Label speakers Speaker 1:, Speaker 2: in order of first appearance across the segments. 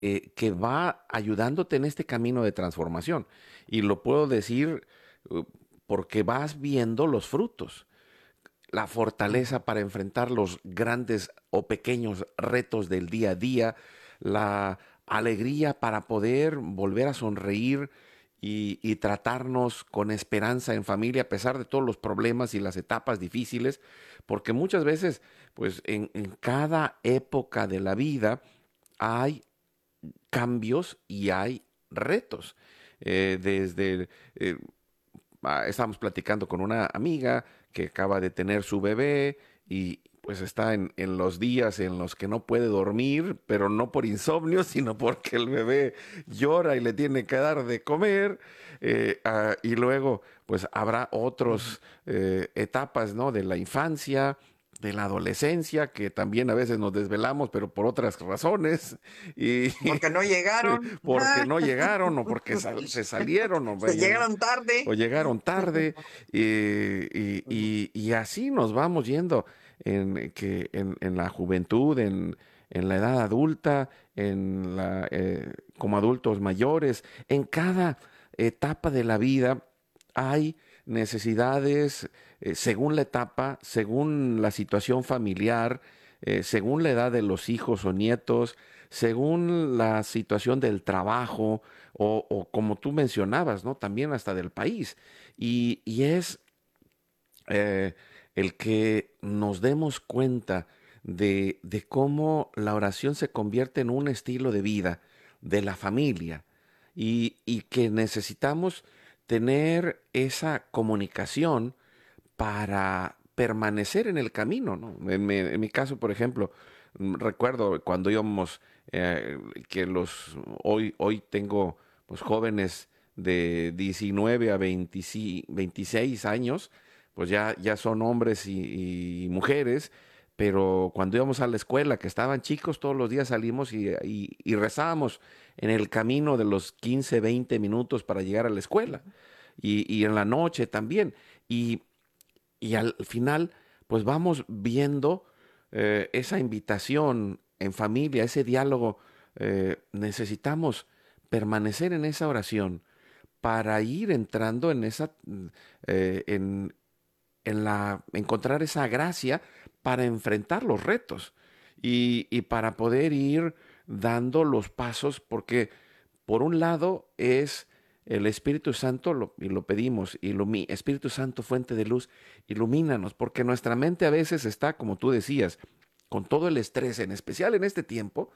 Speaker 1: que va ayudándote en este camino de transformación. Y lo puedo decir uh, porque vas viendo los frutos, la fortaleza para enfrentar los grandes o pequeños retos del día a día, la alegría para poder volver a sonreír y tratarnos con esperanza en familia a pesar de todos los problemas y las etapas difíciles, porque muchas veces, pues en cada época de la vida hay cambios y hay retos. Desde estábamos platicando con una amiga que acaba de tener su bebé y pues está en los días en los que no puede dormir, pero no por insomnio, sino porque el bebé llora y le tiene que dar de comer. Y luego pues habrá otras etapas, ¿no? De la infancia, de la adolescencia, que también a veces nos desvelamos, pero por otras razones, y
Speaker 2: Porque no llegaron.
Speaker 1: porque no llegaron o porque se salieron
Speaker 2: Se llegaron tarde.
Speaker 1: o llegaron tarde, y así nos vamos yendo en la juventud, en la edad adulta, como adultos mayores, en cada etapa de la vida hay necesidades según la etapa, según la situación familiar, según la edad de los hijos o nietos, según la situación del trabajo o como tú mencionabas, ¿no? También hasta del país. Y es eh, el que nos demos cuenta de cómo la oración se convierte en un estilo de vida de la familia y que necesitamos tener esa comunicación para permanecer en el camino, ¿no? En mi caso, por ejemplo, recuerdo cuando íbamos, que hoy tengo pues jóvenes de 19 a 26 años, pues ya son hombres y mujeres, pero cuando íbamos a la escuela, que estaban chicos, todos los días salimos y rezábamos en el camino de los 15 20 minutos para llegar a la escuela. Y en la noche también. Y al final, pues vamos viendo esa invitación en familia, ese diálogo. Necesitamos permanecer en esa oración para ir entrando en esa, en, encontrar esa gracia para enfrentar los retos y para poder ir dando los pasos, porque por un lado es el Espíritu Santo, y lo pedimos, Espíritu Santo, fuente de luz, ilumínanos, porque nuestra mente a veces está, como tú decías, con todo el estrés, en especial en este tiempo,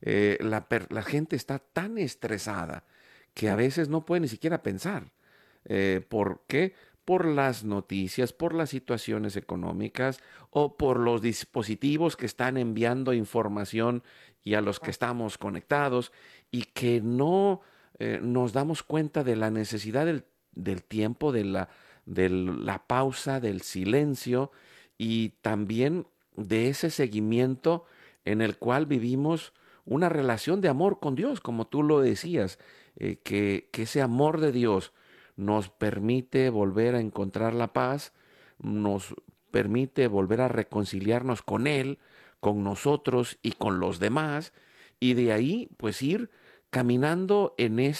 Speaker 1: la gente está tan estresada que a veces no puede ni siquiera pensar. ¿Por qué? Por las noticias, por las situaciones económicas o por los dispositivos que están enviando información y a los que estamos conectados y que no nos damos cuenta de la necesidad del tiempo, de la pausa, del silencio y también de ese seguimiento en el cual vivimos una relación de amor con Dios, como tú lo decías, que ese amor de Dios nos permite volver a encontrar la paz, nos permite volver a reconciliarnos con Él, con nosotros y con los demás, y de ahí pues ir caminando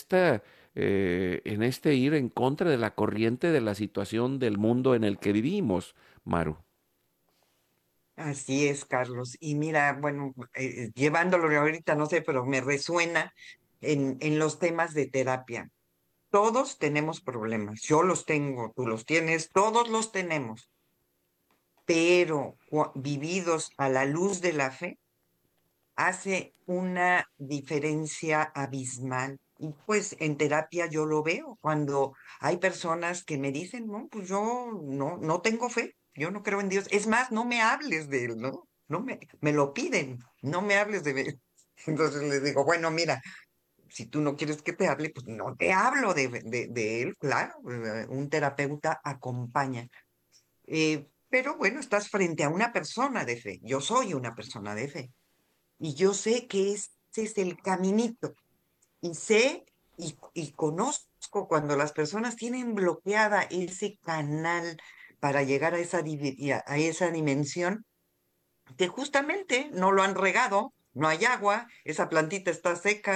Speaker 1: en este ir en contra de la corriente de la situación del mundo en el que vivimos, Maru.
Speaker 2: Así es, Carlos. Y mira, bueno, llevándolo ahorita, no sé, pero me resuena en los temas de terapia. Todos tenemos problemas. Yo los tengo, tú los tienes, todos los tenemos. Pero vividos a la luz de la fe, hace una diferencia abismal. Y pues en terapia yo lo veo cuando hay personas que me dicen, no, pues yo no tengo fe, yo no creo en Dios. Es más, no me hables de él, ¿no? Me lo piden, no me hables de él. Entonces les digo, bueno, mira, si tú no quieres que te hable, pues no te hablo de él, claro, un terapeuta acompaña. Pero bueno, estás frente a una persona de fe, yo soy una persona de fe. Y yo sé que ese es el caminito. Y sé y conozco cuando las personas tienen bloqueada ese canal para llegar a esa, a esa dimensión, que justamente no lo han regado, no hay agua, esa plantita está seca.